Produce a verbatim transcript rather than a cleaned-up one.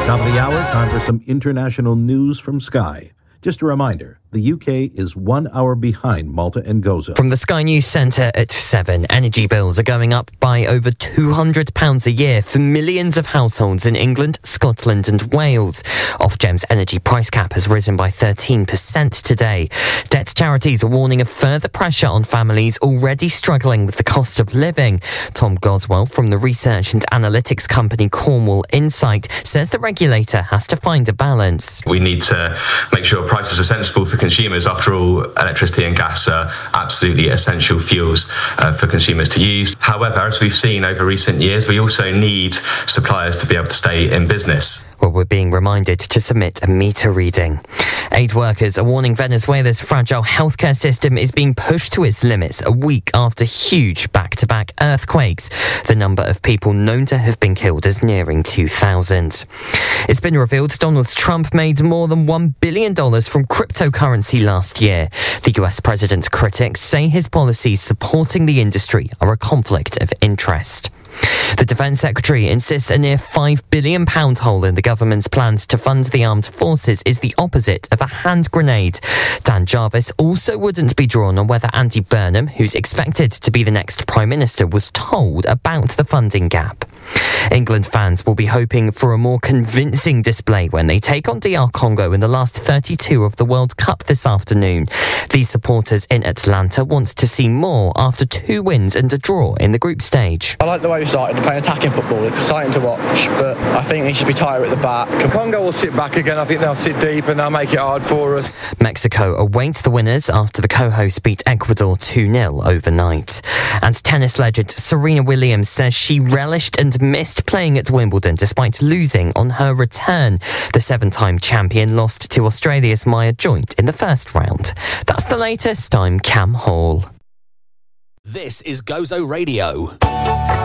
Top of the hour, time for some international news from Sky. Just a reminder, the U K is one hour behind Malta and Gozo. From the Sky News Centre at seven, energy bills are going up by over two hundred pounds a year for millions of households in England, Scotland and Wales. Ofgem's energy price cap has risen by thirteen percent today. Debt charities are warning of further pressure on families already struggling with the cost of living. Tom Goswell from the research and analytics company Cornwall Insight says the regulator has to find a balance. We need to make sure prices are sensible for consumers. After all, electricity and gas are absolutely essential fuels uh, for consumers to use. However, as we've seen over recent years, we also need suppliers to be able to stay in business. Well, we're being reminded to submit a meter reading. Aid workers are warning Venezuela's fragile healthcare system is being pushed to its limits a week after huge back-to-back earthquakes. The number of people known to have been killed is nearing two thousand. It's been revealed Donald Trump made more than one billion dollars from cryptocurrency last year. The U S president's critics say his policies supporting the industry are a conflict of interest. The Defence Secretary insists a near five billion pounds hole in the government's plans to fund the armed forces is the opposite of a hand grenade. Dan Jarvis also wouldn't be drawn on whether Andy Burnham, who's expected to be the next Prime Minister, was told about the funding gap. England fans will be hoping for a more convincing display when they take on D R Congo in the last thirty-two of the World Cup this afternoon. These supporters in Atlanta want to see more after two wins and a draw in the group stage. I like the way we started playing attacking football. It's exciting to watch, but I think they should be tighter at the back. Congo will sit back again. I think they'll sit deep and they'll make it hard for us. Mexico awaits the winners after the co-hosts beat Ecuador two nil overnight. And tennis legend Serena Williams says she relished and missed playing at Wimbledon despite losing on her return. The seven-time champion lost to Australia's Maya Joint in the first round. That's the latest. I'm Cam Hall. This is Gozo Radio.